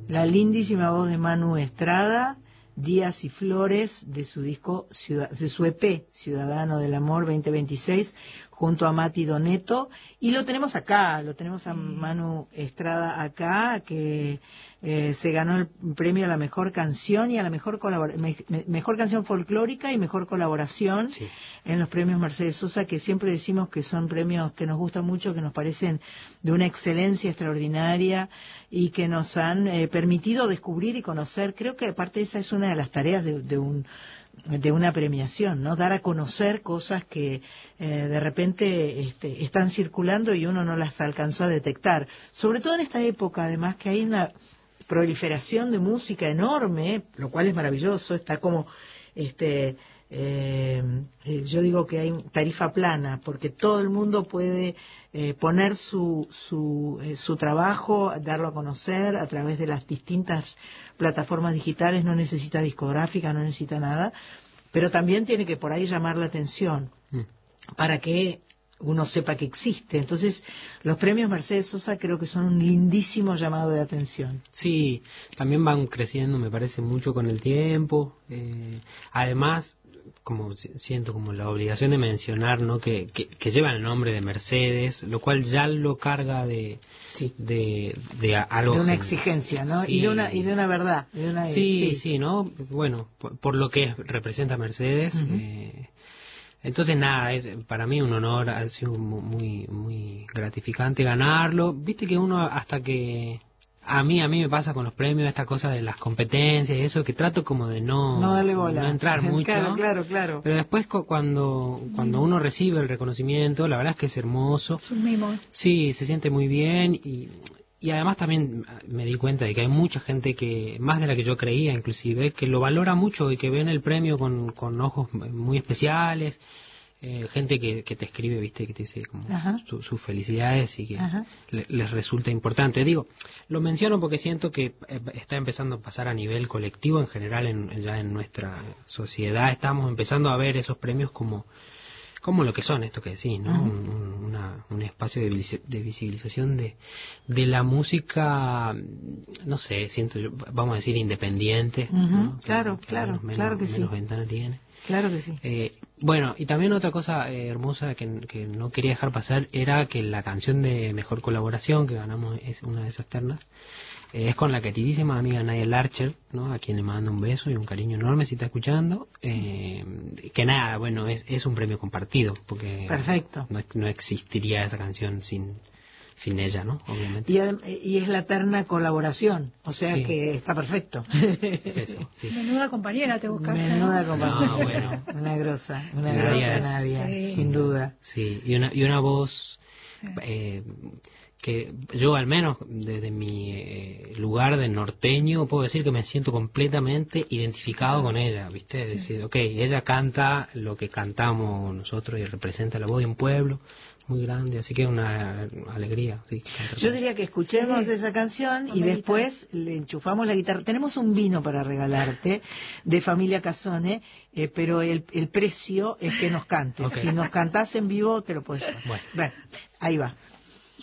La lindísima voz de Manu Estrada, Días y Flores, de su disco, de su EP, Ciudadano del Amor 2026, junto a Mati Doneto. Y lo tenemos acá, lo tenemos a Manu Estrada acá, que se ganó el premio a la mejor canción y a la mejor mejor canción folclórica y mejor colaboración en los premios Mercedes Sosa, que siempre decimos que son premios que nos gustan mucho, que nos parecen de una excelencia extraordinaria y que nos han permitido descubrir y conocer. Creo que aparte esa es una de las tareas de una premiación, ¿no? Dar a conocer cosas que de repente están circulando y uno no las alcanzó a detectar. Sobre todo en esta época, además, que hay una proliferación de música enorme, lo cual es maravilloso. Está como yo digo que hay tarifa plana, porque todo el mundo puede poner su trabajo, darlo a conocer a través de las distintas plataformas digitales. No necesita discográfica, no necesita nada, pero también tiene que por ahí llamar la atención para que uno sepa que existe. Entonces, los premios Mercedes Sosa creo que son un lindísimo llamado de atención. Sí, también van creciendo, me parece, mucho con el tiempo. Además, como siento como la obligación de mencionar, ¿no?, que llevan el nombre de Mercedes, lo cual ya lo carga de algo, de una exigencia, ¿no? Sí. y de una verdad, sí, ¿no? Bueno, por lo que representa Mercedes. Entonces nada, para mí un honor, ha sido muy muy gratificante ganarlo. Viste que uno, hasta que a mí me pasa con los premios, esta cosa de las competencias y eso, que trato como de no darle bola, no entrar mucho. Claro. Pero después cuando uno recibe el reconocimiento, la verdad es que es hermoso. Es un mimo. Sí, se siente muy bien y además también me di cuenta de que hay mucha gente que, más de la que yo creía inclusive, que lo valora mucho y que ven el premio con ojos muy especiales. Gente que te escribe, viste, que te dice como sus felicidades y que les resulta importante. Digo, lo menciono porque siento que está empezando a pasar a nivel colectivo en general, ya en nuestra sociedad estamos empezando a ver esos premios como lo que son, esto que decís, ¿no? Un espacio de visibilización de la música, no sé, siento yo, vamos a decir, independiente, ¿no? Claro que sí. Menos ventana tiene. Claro que sí. Bueno, y también otra cosa hermosa que no quería dejar pasar era que la canción de mejor colaboración que ganamos, es una de esas ternas, es con la queridísima amiga Nayel Archer, ¿no?, a quien le mando un beso y un cariño enorme si está escuchando. Que nada, bueno, es un premio compartido, porque perfecto. No existiría esa canción sin ella, ¿no? Obviamente. Y es la terna colaboración, o sea que está perfecto. Es eso, sí. Menuda compañera te buscaste. Menuda compañera. No, bueno. Una grosa Nadia, Nadia, sí. sin duda. Sí, y una voz que yo, al menos desde mi lugar de norteño, puedo decir que me siento completamente identificado con ella, ¿viste? Es decir, ella canta lo que cantamos nosotros y representa la voz de un pueblo muy grande, así que es una alegría. Sí, yo diría que escuchemos esa canción y después le enchufamos la guitarra. Tenemos un vino para regalarte de Familia Casone, pero el precio es que nos cantes. Si nos cantás en vivo te lo puedes llevar. Bueno, ahí va.